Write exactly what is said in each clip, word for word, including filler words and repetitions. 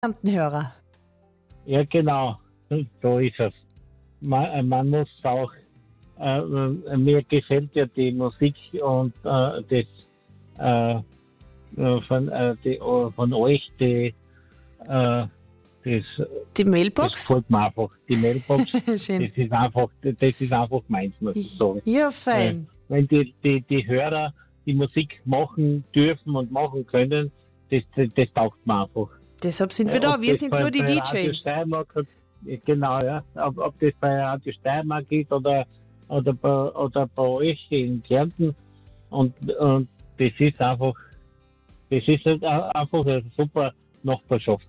Hörer. Ja, genau. So ist es. Man, man muss auch, äh, mir gefällt ja die Musik und äh, das äh, von, äh, die, von euch, die, äh, das, Die Mailbox? das gefällt mir einfach. Die Mailbox, Schön. das ist einfach, das ist einfach meins, muss ich sagen. Ja, fein. Äh, wenn die, die, die Hörer die Musik machen dürfen und machen können, das, das, das taugt mir einfach. Deshalb sind wir Äh, da. ob Wir das sind bei- nur die bei Radio D Js. Steiermark hat- Genau, ja. Ob, ob das bei Radio Steiermark ist oder, oder, bei, oder bei euch in Kärnten. Und, und das ist einfach, das ist halt a- einfach eine super Nachbarschaft.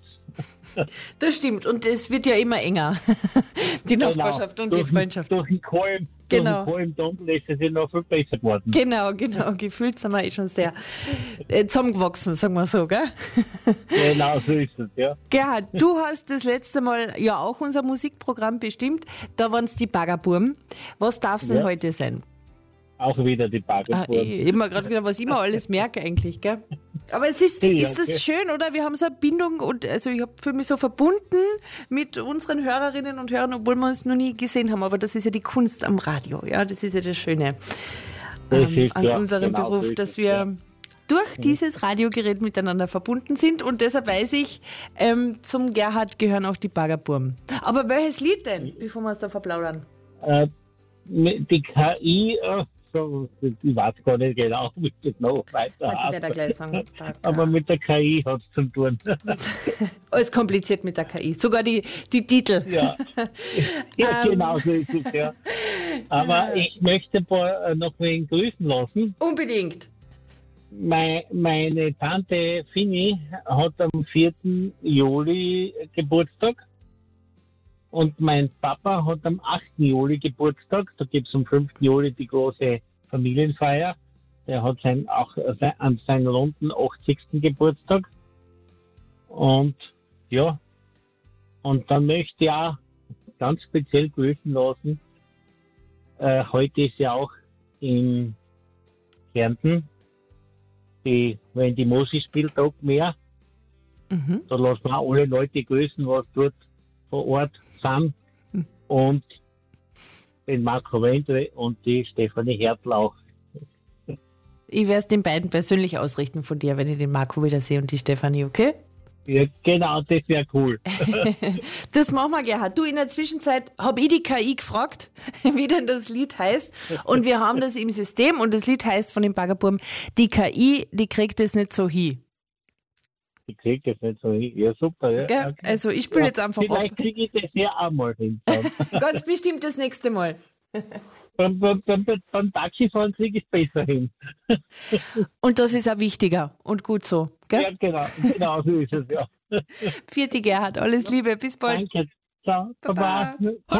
Das stimmt. Und es wird ja immer enger. Die Nachbarschaft und die Durch den- Freundschaft. Durch den Kolm, Genau. durch den Kolm ist es ja noch viel besser geworden. Genau, genau. Gefühlt sind wir eh schon sehr äh, zusammengewachsen, sagen wir so, gell? Genau, so ist es, ja. Gerhard, du hast das letzte Mal ja auch unser Musikprogramm bestimmt. Da waren es die Baggerburm. Was darf es denn Ja. heute sein? Auch wieder die Ah, Baggerburm. ich ich mir gerade gedacht, was ich mir alles merke eigentlich, gell? Aber es ist, Ja, ist das okay. schön, oder? Wir haben so eine Bindung und also ich habe für mich so verbunden mit unseren Hörerinnen und Hörern, obwohl wir uns noch nie gesehen haben. Aber das ist ja die Kunst am Radio, ja, das ist ja das Schöne Das ähm, ist, an ja, unserem genau, Beruf, so ist dass es, wir ja. durch dieses Radiogerät miteinander verbunden sind und deshalb weiß ich, ähm, zum Gerhard gehören auch die Baggerburm. Aber welches Lied denn, bevor wir es da verplaudern? Äh, mit- die K I, äh, so, ich weiß gar nicht genau, wie das noch weiter Warte, ich heißt. werde gleich sagen. Aber mit der K I hat es zu tun. Alles kompliziert mit der K I. Sogar die, die Titel. ja, ja Ähm. genau so ist es, ja. Aber ich möchte ein paar, äh, noch wen grüßen lassen. Unbedingt. Mei- Meine Tante Fini hat am vierten Juli Geburtstag und mein Papa hat am achten Juli Geburtstag. Da gibt es am fünften Juli die große Familienfeier. Der hat sein, auch sein, an seinen runden achtzigsten Geburtstag. Und ja, und dann möchte ich auch ganz speziell grüßen lassen. Äh, heute ist ja auch in Kärnten die, wenn die Mosi spielt, Tag mehr. Mhm. Da lassen wir auch alle Leute grüßen, was dort vor Ort sind. Und den Marco Wendre und die Stefanie Hertel auch. Ich werde es den beiden persönlich ausrichten von dir, wenn ich den Marco wieder sehe und die Stefanie, okay? Ja, genau, das wäre cool. Das machen wir, Gerhard. Du, in der Zwischenzeit habe ich die K I gefragt, wie denn das Lied heißt. Und wir haben das im System und das Lied heißt von den Baggerburm, die K I, die kriegt es nicht so hin. Ich kriege das nicht so hin. Ja, super. Ja. Gell? Okay. Also ich spiele Ja, jetzt einfach ab. Vielleicht kriege ich das ja auch mal hin. Dann. Ganz bestimmt das nächste Mal. beim, beim, beim, beim Taxifahren kriege ich es besser hin. Und das ist auch wichtiger und gut so. Gell? Ja, genau. Genau so ist es, ja. Vierte Gerhard, alles Liebe, bis bald. Danke. Ciao. Baba. Baba.